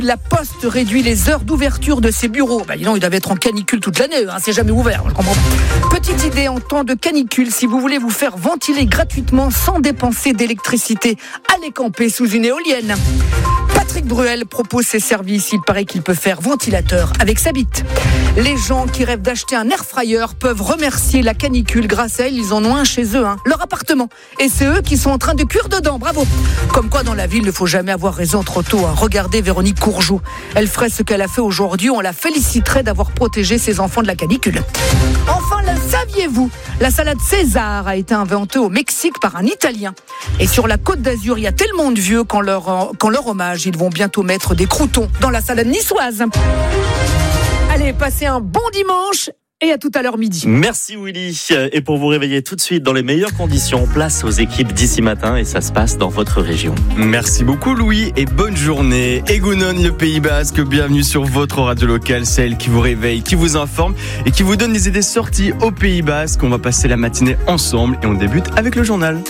La Poste réduit les heures d'ouverture de ses bureaux. Dis donc, il doit être en canicule toute l'année, c'est jamais ouvert, je comprends pas. Petite idée en temps de canicule, si vous voulez vous faire ventiler gratuitement sans dépenser d'électricité, allez camper sous une éolienne. Patrick Bruel propose ses services, il paraît qu'il peut faire ventilateur avec sa bite. Les gens qui rêvent d'acheter un air fryer peuvent remercier la canicule, grâce à elle, ils en ont un chez eux, leur appartement. Et c'est eux qui sont en train de cuire dedans, bravo. Comme quoi dans la ville, il ne faut jamais avoir raison trop tôt. Regardez Véronique Courgeot, elle ferait ce qu'elle a fait aujourd'hui, on la féliciterait d'avoir protégé ses enfants de la canicule. Enfin, saviez-vous, la salade César a été inventée au Mexique par un Italien. Et sur la Côte d'Azur, il y a tellement de vieux qu'en leur hommage, ils vont bientôt mettre des croûtons dans la salade niçoise. Allez, passez un bon dimanche et à tout à l'heure midi. Merci Willy. Et pour vous réveiller tout de suite dans les meilleures conditions, place aux équipes d'ici matin et ça se passe dans votre région. Merci beaucoup Louis et bonne journée. Egunon, le Pays Basque, bienvenue sur votre radio locale, celle qui vous réveille, qui vous informe et qui vous donne des idées sorties au Pays Basque. On va passer la matinée ensemble et on débute avec le journal.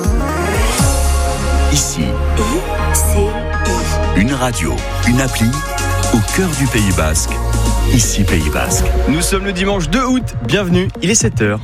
Ici, une radio, une appli au cœur du Pays Basque. Ici Pays Basque. Nous sommes le dimanche 2 août, bienvenue, il est 7h.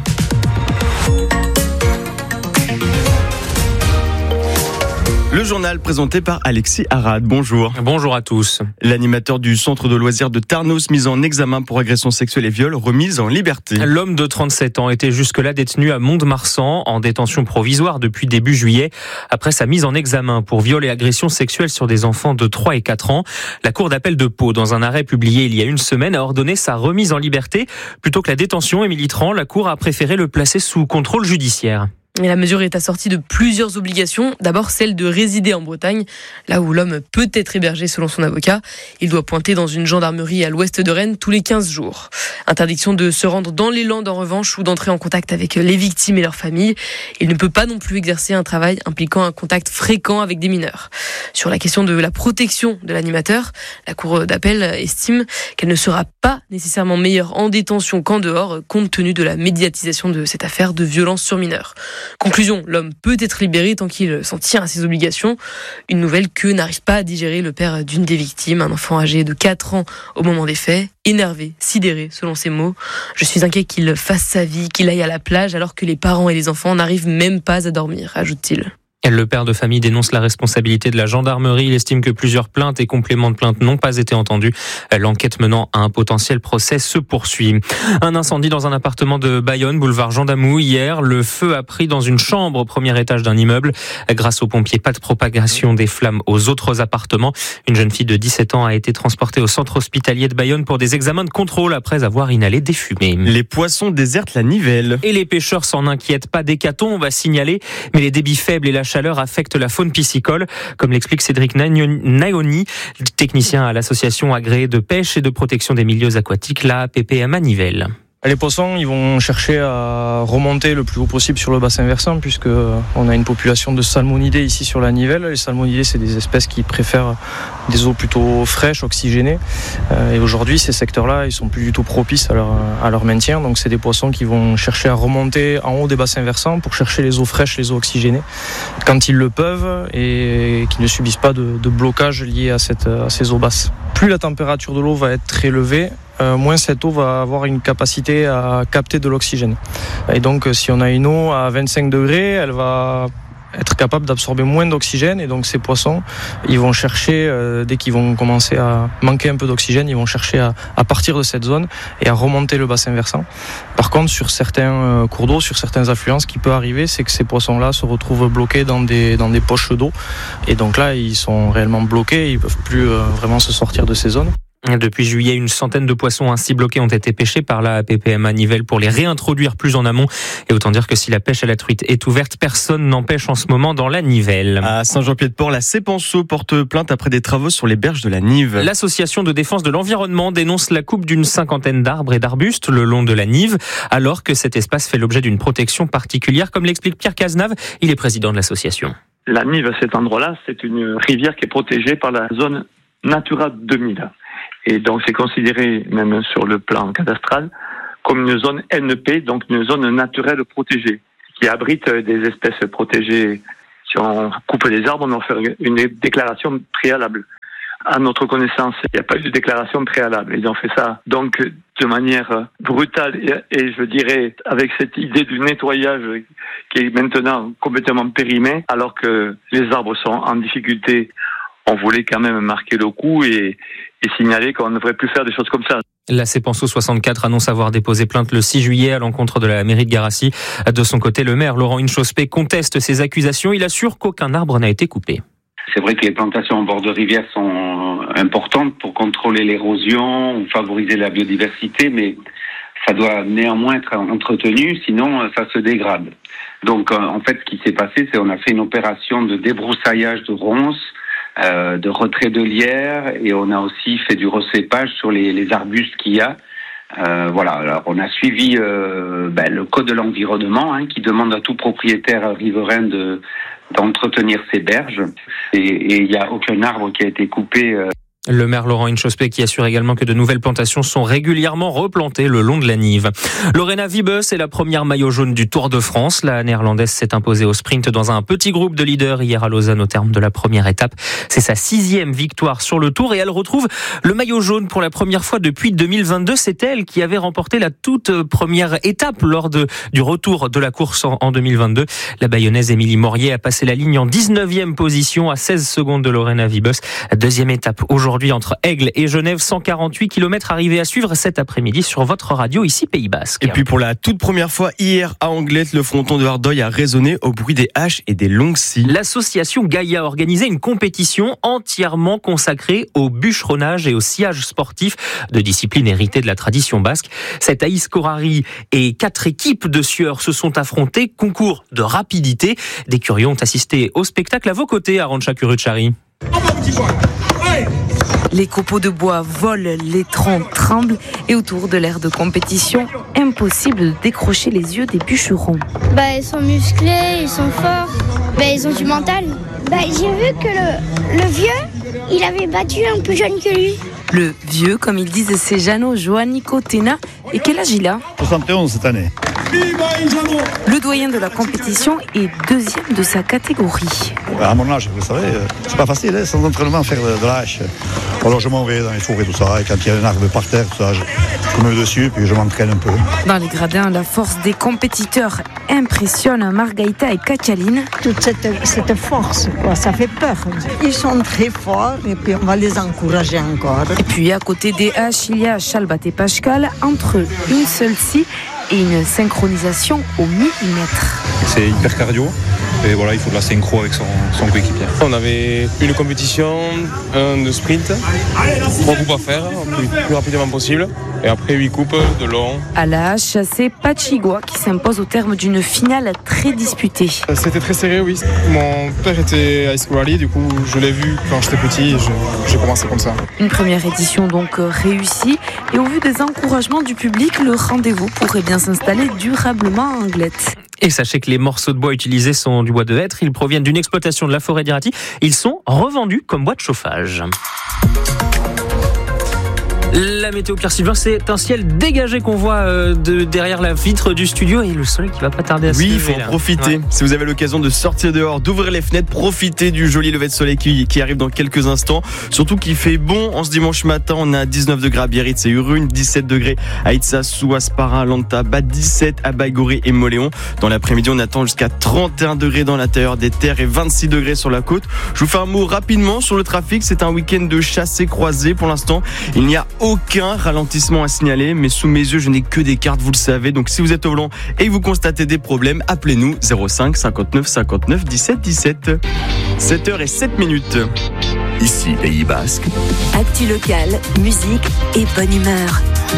Le journal présenté par Alexis Arad. Bonjour. Bonjour à tous. L'animateur du centre de loisirs de Tarnos mis en examen pour agression sexuelle et viol, remis en liberté. L'homme de 37 ans était jusque-là détenu à Mont-de-Marsan en détention provisoire depuis début juillet. Après sa mise en examen pour viol et agression sexuelle sur des enfants de 3 et 4 ans, la Cour d'appel de Pau, dans un arrêt publié il y a une semaine, a ordonné sa remise en liberté. Plutôt que la détention, Émilie Tran, la Cour a préféré le placer sous contrôle judiciaire. Et la mesure est assortie de plusieurs obligations. D'abord, celle de résider en Bretagne, là où l'homme peut être hébergé selon son avocat. Il doit pointer dans une gendarmerie à l'ouest de Rennes tous les 15 jours. Interdiction de se rendre dans les Landes en revanche ou d'entrer en contact avec les victimes et leurs familles. Il ne peut pas non plus exercer un travail impliquant un contact fréquent avec des mineurs. Sur la question de la protection de l'animateur, la Cour d'appel estime qu'elle ne sera pas nécessairement meilleure en détention qu'en dehors, compte tenu de la médiatisation de cette affaire de violence sur mineurs. Conclusion, l'homme peut être libéré tant qu'il s'en tient à ses obligations. Une nouvelle que n'arrive pas à digérer le père d'une des victimes, un enfant âgé de 4 ans au moment des faits, énervé, sidéré selon ses mots. Je suis inquiet qu'il fasse sa vie, qu'il aille à la plage alors que les parents et les enfants n'arrivent même pas à dormir, ajoute-t-il. Le père de famille dénonce la responsabilité de la gendarmerie. Il estime que plusieurs plaintes et compléments de plainte n'ont pas été entendus. L'enquête menant à un potentiel procès se poursuit. Un incendie dans un appartement de Bayonne, boulevard Jean Damoux. Hier, le feu a pris dans une chambre au premier étage d'un immeuble. Grâce aux pompiers, pas de propagation des flammes aux autres appartements. Une jeune fille de 17 ans a été transportée au centre hospitalier de Bayonne pour des examens de contrôle après avoir inhalé des fumées. Les poissons désertent la Nivelle. Et les pêcheurs s'en inquiètent. Pas d'hécatombe, on va signaler, mais les débits faibles et la chaleur affecte la faune piscicole, comme l'explique Cédric Naoni, technicien à l'association agréée de pêche et de protection des milieux aquatiques, la APPM à Nivelles. Les poissons, ils vont chercher à remonter le plus haut possible sur le bassin versant, puisque on a une population de salmonidés ici sur la Nivelle. Les salmonidés, c'est des espèces qui préfèrent des eaux plutôt fraîches, oxygénées. Et aujourd'hui, ces secteurs-là, ils sont plus du tout propices à leur maintien. Donc, c'est des poissons qui vont chercher à remonter en haut des bassins versants pour chercher les eaux fraîches, les eaux oxygénées, quand ils le peuvent et qui ne subissent pas de blocage lié à ces eaux basses. Plus la température de l'eau va être élevée, moins cette eau va avoir une capacité à capter de l'oxygène. Et donc si on a une eau à 25 degrés, elle va être capable d'absorber moins d'oxygène, et donc ces poissons, ils vont chercher, dès qu'ils vont commencer à manquer un peu d'oxygène, ils vont chercher à partir de cette zone et à remonter le bassin versant. Par contre, sur certains cours d'eau, sur certains affluents, ce qui peut arriver, c'est que ces poissons-là se retrouvent bloqués dans des poches d'eau, et donc là, ils sont réellement bloqués, ils ne peuvent plus vraiment se sortir de ces zones. Depuis juillet, une centaine de poissons ainsi bloqués ont été pêchés par la APPM à Nivelles pour les réintroduire plus en amont. Et autant dire que si la pêche à la truite est ouverte, personne n'empêche en ce moment dans la Nivelle. À Saint-Jean-Pied-de-Port, la Cépenceau porte plainte après des travaux sur les berges de la Nive. L'association de défense de l'environnement dénonce la coupe d'une 50aine d'arbres et d'arbustes le long de la Nive, alors que cet espace fait l'objet d'une protection particulière, comme l'explique Pierre Cazenave. Il est président de l'association. La Nive, à cet endroit-là, c'est une rivière qui est protégée par la zone Natura 2000. Et donc, c'est considéré, même sur le plan cadastral, comme une zone NP, donc une zone naturelle protégée, qui abrite des espèces protégées. Si on coupe les arbres, on doit faire une déclaration préalable. À notre connaissance, il n'y a pas eu de déclaration préalable. Ils ont fait ça donc de manière brutale et je dirais avec cette idée du nettoyage qui est maintenant complètement périmé, alors que les arbres sont en difficulté. On voulait quand même marquer le coup et signaler qu'on ne devrait plus faire des choses comme ça. La Cépenceau 64 annonce avoir déposé plainte le 6 juillet à l'encontre de la mairie de Garassi. De son côté, le maire Laurent Inchospé conteste ces accusations. Il assure qu'aucun arbre n'a été coupé. C'est vrai que les plantations en bord de rivière sont importantes pour contrôler l'érosion ou favoriser la biodiversité, mais ça doit néanmoins être entretenu, sinon ça se dégrade. Donc en fait, ce qui s'est passé, c'est qu'on a fait une opération de débroussaillage de ronces, de retrait de lierre, et on a aussi fait du recépage sur les arbustes qu'il y a. Voilà. Alors on a suivi le code de l'environnement qui demande à tout propriétaire riverain d'entretenir ses berges, et il n'y a aucun arbre qui a été coupé. Le maire Laurent Inchospé qui assure également que de nouvelles plantations sont régulièrement replantées le long de la Nive. Lorena Wiebes est la première maillot jaune du Tour de France. La néerlandaise s'est imposée au sprint dans un petit groupe de leaders hier à Lausanne au terme de la première étape. C'est sa 6e victoire sur le Tour et elle retrouve le maillot jaune pour la première fois depuis 2022. C'est elle qui avait remporté la toute première étape lors du retour de la course en 2022. La bayonnaise Émilie Morier a passé la ligne en 19e position à 16 secondes de Lorena Wiebes. Deuxième étape aujourd'hui entre Aigle et Genève, 148 km arrivés à suivre cet après-midi sur votre radio ici Pays Basque. Et puis pour la toute première fois hier à Anglet, le fronton de Hardeuil a résonné au bruit des haches et des longues scies. L'association Gaïa a organisé une compétition entièrement consacrée au bûcheronnage et au sciage sportif, de discipline héritée de la tradition basque. Cette Aïs Korari et 4 équipes de scieurs se sont affrontées, concours de rapidité. Des curieux ont assisté au spectacle à vos côtés, Arantxa Kuruchari. Les copeaux de bois volent, les troncs tremblent et autour de l'aire de compétition, impossible de décrocher les yeux des bûcherons. Ils sont musclés, ils sont forts, ils ont du mental. J'ai vu que le vieux, il avait battu un plus jeune que lui. Le vieux, comme ils disent, c'est Jano Joanico Tena. Et quel âge il a ? 71 cette année. Le doyen de la compétition est 2e de sa catégorie. À mon âge, vous savez, c'est pas facile, sans entraînement, faire de la hache. Alors je m'en vais dans les forêts, tout ça, et quand il y a un arbre par terre, tout ça, je me mets dessus, puis je m'entraîne un peu. Dans les gradins, la force des compétiteurs impressionne Margaïta et Katialine. Toute cette force, ça fait peur. Ils sont très forts, et puis on va les encourager encore. Et puis à côté des haches, il y a Chalbat et Pascal, entre une seule scie et une synchronisation au millimètre. C'est hyper cardio et voilà, il faut de la synchro avec son coéquipier. On avait une compétition, un de sprint, 3 coupes à faire le plus rapidement possible et après 8 coupes de long. À la hache, c'est Pachigua qui s'impose au terme d'une finale très disputée. C'était très serré, oui. Mon père était high school rally, du coup je l'ai vu quand j'étais petit et j'ai commencé comme ça. Une première édition donc réussie et au vu des encouragements du public, le rendez-vous pourrait bien s'installer durablement à Anglette. Et sachez que les morceaux de bois utilisés sont du bois de hêtre. Ils proviennent d'une exploitation de la forêt d'Irati. Ils sont revendus comme bois de chauffage. La météo, Pierre Sylvain, c'est un ciel dégagé qu'on voit derrière la vitre du studio et le soleil qui va pas tarder à se lever. Oui, il faut en profiter. Ouais. Si vous avez l'occasion de sortir dehors, d'ouvrir les fenêtres, profitez du joli lever de soleil qui arrive dans quelques instants. Surtout qu'il fait bon en ce dimanche matin. On a 19 degrés à Biarritz et Urune, 17 degrés à Itsasou, Aspara, Lantaba, 17 à Baïgoré et Moléon. Dans l'après-midi, on attend jusqu'à 31 degrés dans l'intérieur des terres et 26 degrés sur la côte. Je vous fais un mot rapidement sur le trafic. C'est un week-end de chassé-croisé. Pour l'instant, il n'y a aucun ralentissement à signaler, mais sous mes yeux, je n'ai que des cartes, vous le savez. Donc si vous êtes au volant et que vous constatez des problèmes, appelez-nous 05 59 59 17 17. 7h07. Ici, Pays Basque. Actu local, musique et bonne humeur.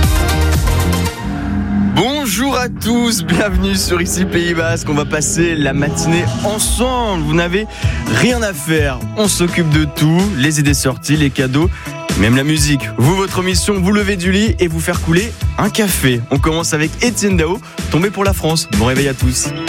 Bonjour à tous, bienvenue sur Ici Pays Basque. On va passer la matinée ensemble. Vous n'avez rien à faire. On s'occupe de tout, les idées sorties, les cadeaux, même la musique. Vous, votre mission, vous levez du lit et vous faire couler un café. On commence avec Étienne Dao, Tombé pour la France. Bon réveil à tous.